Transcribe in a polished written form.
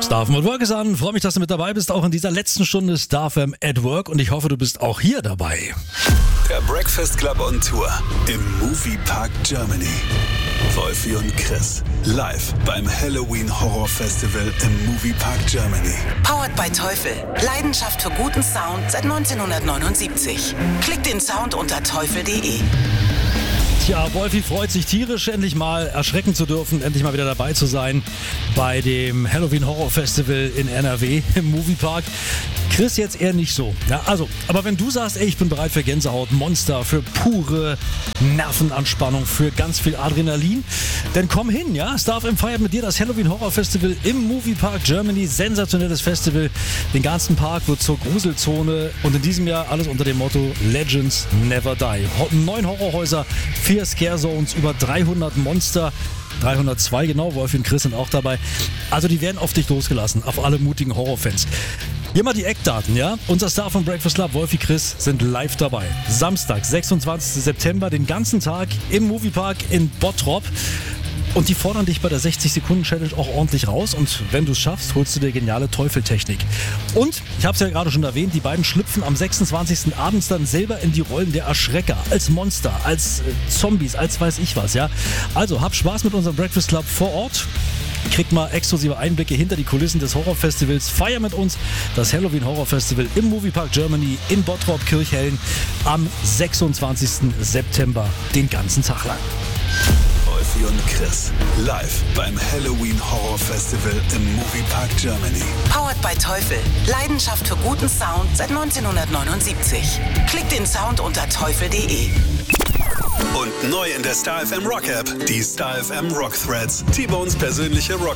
Starfm at Work ist an. Freue mich, dass du mit dabei bist, auch in dieser letzten Stunde Starfm at Work. Und ich hoffe, du bist auch hier dabei. Der Breakfast Club on Tour im Moviepark Germany. Wolfi und Chris live beim Halloween Horror Festival im Moviepark Germany. Powered by Teufel. Leidenschaft für guten Sound seit 1979. Klick den Sound unter teufel.de. Tja, Wolfi freut sich tierisch, endlich mal erschrecken zu dürfen, endlich mal wieder dabei zu sein bei dem Halloween Horror Festival in NRW im Moviepark. Chris jetzt eher nicht so. Ja, also, aber wenn du sagst, ey, ich bin bereit für Gänsehaut, Monster, für pure Nervenanspannung, für ganz viel Adrenalin, dann komm hin, ja? Starfm feiert mit dir das Halloween Horror Festival im Moviepark Germany. Sensationelles Festival. Den ganzen Park wird zur Gruselzone und in diesem Jahr alles unter dem Motto Legends Never Die. 9 Horrorhäuser, 4 Scare Zones, über 300 Monster. 302 genau, Wolfi und Chris sind auch dabei. Also die werden auf dich losgelassen, auf alle mutigen Horrorfans. Hier mal die Eckdaten, ja? Unser Star vom Breakfast Club, Wolfi, Chris, sind live dabei. Samstag, 26. September, den ganzen Tag im Moviepark in Bottrop. Und die fordern dich bei der 60-Sekunden-Challenge auch ordentlich raus. Und wenn du es schaffst, holst du dir geniale Teufeltechnik. Und, ich habe es ja gerade schon erwähnt, die beiden schlüpfen am 26. abends dann selber in die Rollen der Erschrecker. Als Monster, als Zombies, als weiß ich was, ja? Also, hab Spaß mit unserem Breakfast Club vor Ort. Kriegt mal exklusive Einblicke hinter die Kulissen des Horrorfestivals. Feier mit uns das Halloween Horror Festival im Moviepark Germany in Bottrop-Kirchhellen am 26. September, den ganzen Tag lang. Wolfi und Chris live beim Halloween Horror Festival im Moviepark Germany. Powered by Teufel. Leidenschaft für guten Sound seit 1979. Klick den Sound unter teufel.de. Und neu in der StarFM Rock App, die StarFM Rock Threads, T-Bones persönliche Rock